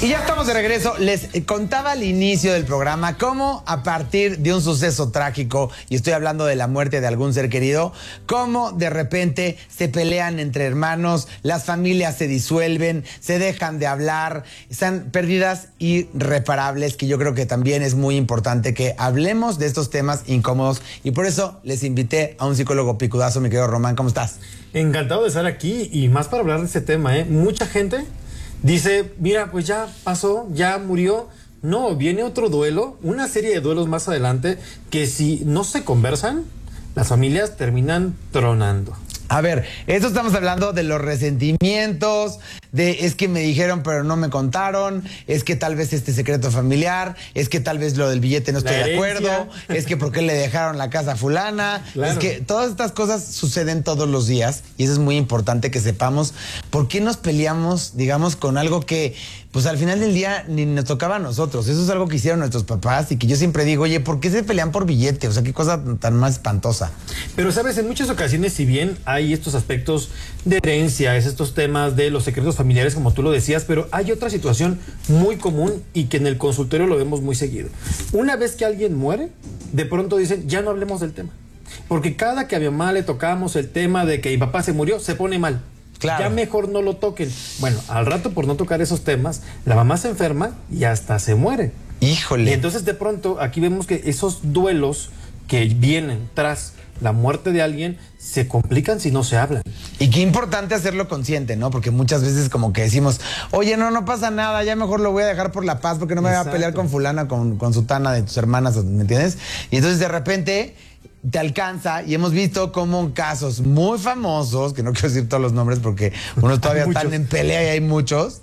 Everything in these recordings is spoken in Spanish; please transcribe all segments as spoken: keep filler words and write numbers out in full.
Y ya estamos de regreso. Les contaba al inicio del programa cómo a partir de un suceso trágico, y estoy hablando de la muerte de algún ser querido, cómo de repente se pelean entre hermanos, las familias se disuelven, se dejan de hablar, están pérdidas irreparables, que yo creo que también es muy importante que hablemos de estos temas incómodos, y por eso les invité a un psicólogo picudazo. Mi querido Román, ¿cómo estás? Encantado de estar aquí y más para hablar de este tema, ¿eh? Mucha gente dice, mira, pues ya pasó, ya murió. No, viene otro duelo, una serie de duelos más adelante que si no se conversan, las familias terminan tronando. A ver, esto estamos hablando de los resentimientos, de es que me dijeron pero no me contaron, es que tal vez este secreto familiar, es que tal vez lo del billete no estoy de acuerdo, es que por qué le dejaron la casa a fulana, claro. Es que todas estas cosas suceden todos los días y eso es muy importante que sepamos por qué nos peleamos, digamos, con algo que pues al final del día ni nos tocaba a nosotros. Eso es algo que hicieron nuestros papás y que yo siempre digo, oye, ¿por qué se pelean por billete? O sea, qué cosa tan más espantosa. Pero sabes, en muchas ocasiones, si bien hay estos aspectos de herencias, estos temas de los secretos familiares, como tú lo decías, pero hay otra situación muy común y que en el consultorio lo vemos muy seguido. Una vez que alguien muere, de pronto dicen, ya no hablemos del tema. Porque cada que a mi mamá le tocamos el tema de que mi papá se murió, se pone mal. Claro. Ya mejor no lo toquen. Bueno, al rato por no tocar esos temas, la mamá se enferma y hasta se muere. Híjole. Y entonces de pronto aquí vemos que esos duelos que vienen tras la muerte de alguien se complican si no se hablan. Y qué importante hacerlo consciente, ¿no? Porque muchas veces como que decimos, oye, no, no pasa nada, ya mejor lo voy a dejar por la paz porque no me Exacto. voy a pelear con fulana, con, con sutana de tus hermanas, ¿me entiendes? Y entonces de repente te alcanza y hemos visto como casos muy famosos, que no quiero decir todos los nombres porque unos todavía están en pelea y hay muchos,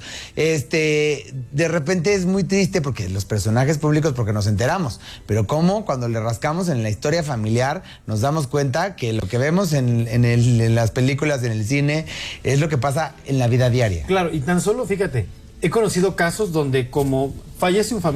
este, de repente es muy triste porque los personajes públicos, porque nos enteramos, pero como cuando le rascamos en la historia familiar nos damos cuenta que lo que vemos en, en, el, en las películas, en el cine, es lo que pasa en la vida diaria. Claro, y tan solo, fíjate, he conocido casos donde como fallece un familiar,